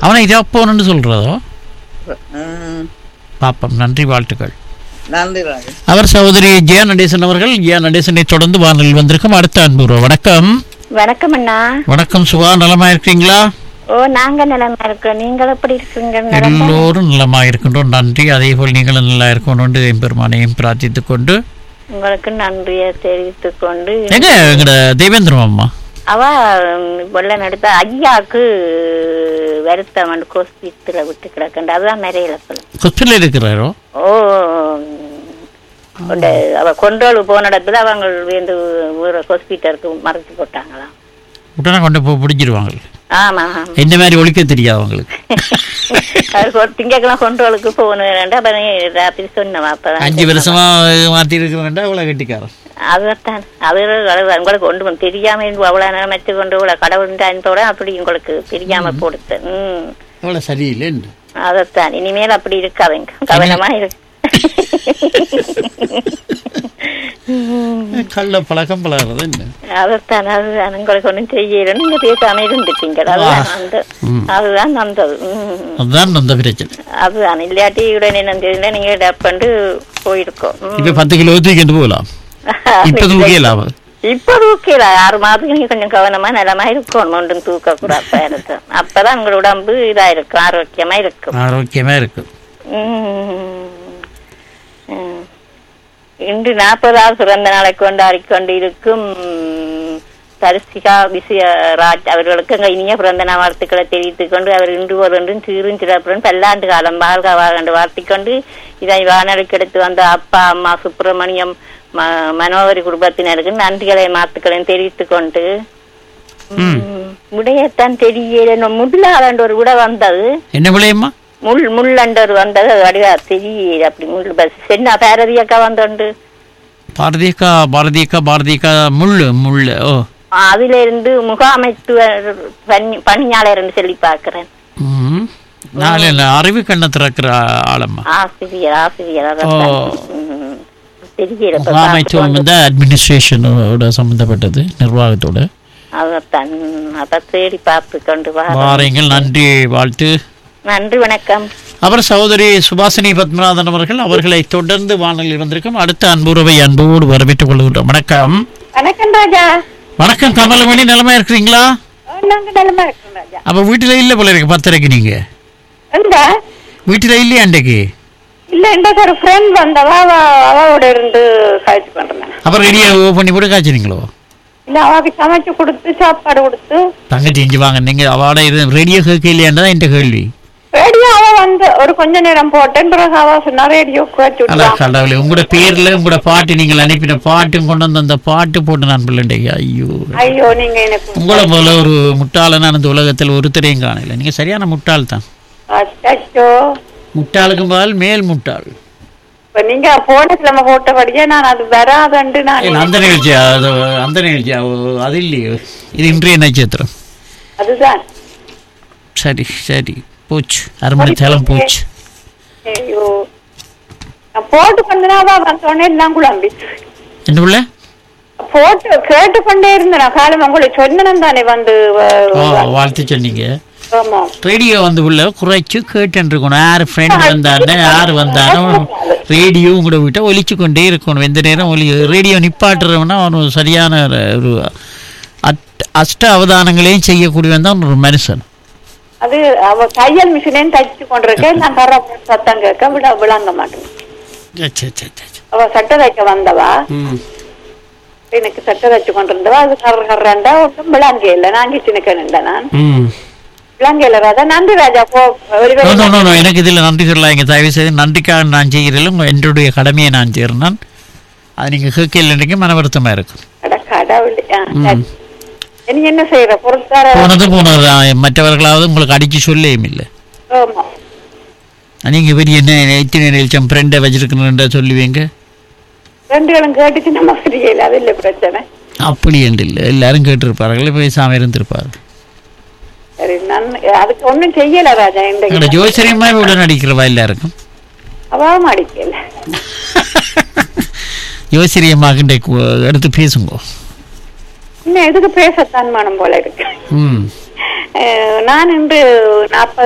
அவனை இதா போன்னு சொல்றதோ பாப்பம். நன்றி, வாழ்த்துக்கள். நன்றி ராஜா. அவர் சகோதரி ஜெயா நடேசன் அவர்கள். ஜெயா நடேசனை தொடர்ந்து வானொலியில் வந்திருக்கும் அடுத்த அன்பு. வணக்கம். வணக்கம் அண்ணா. வணக்கம் சுபா, நலமா இருக்கீங்களா? ஓ, நாங்க நலமா இருக்கோம். நீங்கள் எப்படி இருக்கீங்க? எல்லோரும் நலமா இருக்கின்றோம், நன்றி. அதே போல் நீங்களும் நல்லா இருக்கணும் எம்பெருமானையும் பிரார்த்தித்துக் கொண்டு உங்களுக்கு நன்றியை தெரிவித்துக் கொண்டு எங்க எங்கட தேவேந்திரம் அம்மா அவ வெள்ள நடுத்த ஐயாவுக்கு வருத்தம் ஹாஸ்பிட்டல விட்டு கிடக்கண்டு. அதுதான் நிறைய இழப்பல ஹாஸ்பிட்டல் இருக்கிறாரோ? ஓ, அவ கொண்டோடு போன இடத்துல அவங்க வேண்டு ஒரு ஹாஸ்பிட்டலுக்கு மறைச்சு போட்டாங்களாம். உடனே கொண்டு போய் பிடிச்சிருவாங்க. ஆமா, இந்த மாதிரி ஒழிக்க தெரியாது அவங்களுக்கு. திங்கக்கெல்லாம் கொண்டோளுக்கு போகணும் சொன்னவா. 5 வருஷமா மாத்தி இருக்கிறேன்டா அவ்வளவு கட்டிக்காரன். அதுதான் அது உங்களுக்கு ஒன்று தெரியாம அவ்வளவு நேரம் வச்சு கொண்டு கடவுளோட அப்படி உங்களுக்கு தெரியாம போடுத்து. அவ்வளவு சரியில்லை. அதத்தான் இனிமேல் அப்படி இருக்காதுங்க, கவனமா இருக்கு. கள்ள பழக்கம் பழகிறது என்ன? அதத்தான் அதுதான் உங்களுக்கு ஒன்றும் செய்யல. நீங்க பேசாம இருந்துட்டீங்க. அதுதான் நந்தது. அதுதான் நந்த பிரச்சனை. அதுதான் இல்லாட்டி உடனே நந்ததுல நீங்க டப்பண்டு போயிருக்கோம். இப்ப 10 கிலோ தூக்கிட்டு போகலாம். இப்ப தூக்கலாம். இப்ப தூக்கல 6 மாதத்துக்கு நீங்க கொஞ்சம் கவனமா நலமா இருக்கும். ஒன்றும் தூக்க கூடாது. அப்பதான் உங்களோட உடம்பு இதா இருக்கும், ஆரோக்கியமா இருக்கும். ஆரோக்கியமா இருக்கும். இன்று 40வது பிறந்த நாளை கொண்டாடி கொண்டிருக்கும் தரிசிகா விஜயராஜ் அவர்களுக்கு இனிய பிறந்த நாள் வாழ்த்துக்களை தெரிவித்துக் கொண்டு அவர் இன்று ஒன்றும் சீரும் சிறப்புடன் பல்லாண்டு காலம் வாழ்க என்று வாழ்த்திக்கொண்டு இதை வானொலிக்கு எடுத்து வந்த அப்பா அம்மா சுப்பிரமணியம் மனோகரி குடும்பத்தினருக்கு நன்றிகளை வாழ்த்துக்களையும் தெரிவித்துக் கொண்டு விடையத்தான் தெரியல. முள்ளாளண்டு ஒரு விட வந்தது. என்ன விளையம்மா? முள்ளண்டர் வந்தது. அது வடிவா தெரியல. அப்படி முள் பஸ் என்ன பாரதியக்கா வந்தோண்டு பாரதியக்கா முள்ளு முள்ளு. ஓ, அதுல இருந்து முகாமைத்துவ பணியாளர் சொல்லி பாக்குறேன். அறிவு கண்ண திறக்கிற ஆளம்மா. ஆசிரியர் அட்மினிஸ்ட்ரேஷனோட சம்பந்தப்பட்டது, நிர்வாகத்தோட. அதான் அதை தேடி பார்த்து கொண்டு வாருங்கள். நன்றி, வாழ்த்து. நன்றி, வணக்கம். அவர் சகோதரி சுபாசினி பத்மநாதன் அவர்கள். அவர்களை தொடர்ந்து வானொலியில் வந்திருக்கும் அடுத்த அன்புறவை அன்போடு வரவேற்றுக் கொள்கின்றோம். வணக்கம். வணக்கம் ராஜா. வணக்கம் கமலமணி, நலமா இருக்கிறீங்களா? அப்ப வீட்டுல இல்ல போல இருக்கு. 10:30 நீங்க வீட்டுல இல்லையா? அன்றைக்கு இல்ல, ஒரு ஃப்ரெண்ட் வந்தவா அவளோட இருந்து காய்ச்சி பண்றேன். அப்புறம் ரெடியா பண்ணி கூட காய்ச்சினீங்களோ? இல்ல, அவக்கு சமைச்சு கொடுத்து சாப்பாடு கொடுத்து தங்கச்சி இஞ்சி வாங்க. நீங்க அவட ரெடியோ கேட்க இல்லையாண்டா என்ற கேள்வி. ரேடியோ அவ வந்து ஒரு கொஞ்ச நேரம் போட்டேன். பிறகு அவ சொன்னா ரேடியோ கடவுளே, உங்களோட பேர்ல உங்களோட பாட்டு நீங்கள் அனுப்பின பாட்டும் கொண்டு வந்து அந்த பாட்டு போட்டு நான் பிள்ளைங்க. ஐயோ ஐயோ, நீங்க எனக்கு உங்களை போல ஒரு முட்டாளனா அந்த உலகத்தில் ஒருத்தரையும் காணல. நீங்க சரியான முட்டாள் தான். முட்டாளுக்கும் பால் மேல் முட்டாள். நீங்க போனதுல போட்டபடியே நான் அது வராதண்டு அந்த நிகழ்ச்சி அது இல்லையோ? இது இன்றைய நட்சத்திரம். அதுதான். சரி சரி, போச்சு. 1/2 மணி நேரம் போச்சு. போட்டு கொண்டே எல்லாம் குழம்பி என்ன உள்ள போட்டு கேட்டு கொண்டே இருந்தேன். காலம் உங்களை சொன்னேன் தானே வந்து வாழ்த்து சொன்னீங்க. ரேடியோ வந்து உள்ள குறைச்சு கேட்டுருக்கணும். யாரு ஃப்ரெண்ட் வந்தானே யாரு வந்தாலும் ரேடியோ உங்களோட விட்ட ஒலிச்சு கொண்டே இருக்கணும். எந்த நேரம் ரேடியோ நிப்பாட்டுறவனா அவனு சரியான ஒரு அஷ்ட அவதானங்களையும் செய்யக்கூடியவன் தான் ஒரு மனுஷன். அது அவ தையல் மிஷினையும் தைச்சு கொண்டிருக்கேன். நான் கர சத்தம் கேட்க விளங்க மாட்டேன். அவ சட்டை தைக்க வந்தவா, எனக்கு சட்டை தைச்சு கொண்டிருந்தவா. அது கர்றண்டா ஒன்றும் விளங்க இல்லை. நான் கிச்சனுக்கு நின்றேன். நான் விளங்கல ராஜா. நன்றி ராஜா. எனக்கு இதுல நன்றி சொல்லாங்க. தயவு செய்து நன்றிக்காக நான் செய்கிறேன். என்னுடைய கடமையை நான் செய்கிறேன். அது நீங்க கேட்கல மன வருத்தமா இருக்கும். என்ன செய்யற போனது மற்றவர்களாவது உங்களுக்கு அடிச்சு சொல்லையும் இல்லை. நீங்க பெரிய என்ன எத்தனை நிலச்சம் ஃப்ரெண்டை வச்சிருக்கணும்ன்ற சொல்லுவீங்க. அப்படி என்று இல்லை, எல்லாரும் கேட்டிருப்பார்கள். பேசாம இருந்திருப்பார்கள். அதுக்கு ஒன்னும் செய்யல ராஜா. ஜோசியமா உடன் அடிக்கிறவா எல்லாருக்கும் அவாவும் அடிக்கல. ஜோசியமாக எடுத்து பேசுங்க. இன்னும் எதுக்கு பேசத்தான் மனம் போல இருக்கு. நான் இன்று 40